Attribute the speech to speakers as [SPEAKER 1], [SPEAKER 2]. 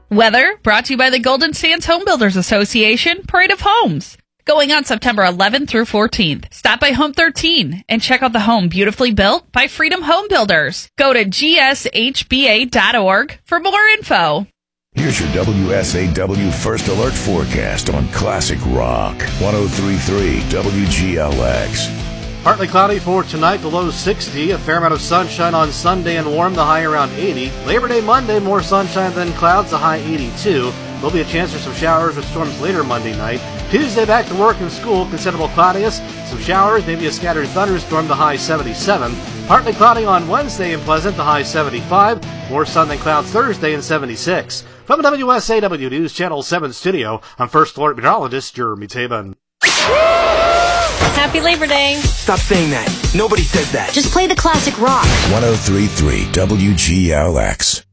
[SPEAKER 1] Weather brought to you by the Golden Sands Home Builders Association Parade of Homes. Going on September 11th through 14th. Stop by Home 13 and check out the home beautifully built by Freedom Home Builders. Go to gshba.org for more info.
[SPEAKER 2] Here's your WSAW First Alert forecast on Classic Rock. 103.3 WGLX.
[SPEAKER 3] Partly cloudy for tonight, the low 60. A fair amount of sunshine on Sunday and warm, the high around 80. Labor Day Monday, more sunshine than clouds, the high 82. There'll be a chance for some showers with storms later Monday night. Tuesday, back to work and school, considerable cloudiness. Some showers, maybe a scattered thunderstorm, the high 77. Partly cloudy on Wednesday and pleasant, the high 75. More sun than clouds Thursday and 76. From the WSAW News Channel 7 studio, I'm First Alert Meteorologist Jeremy Tabin.
[SPEAKER 4] Happy Labor Day.
[SPEAKER 5] Stop saying that. Nobody said that.
[SPEAKER 4] Just play the classic rock.
[SPEAKER 2] 103.3 WGLX.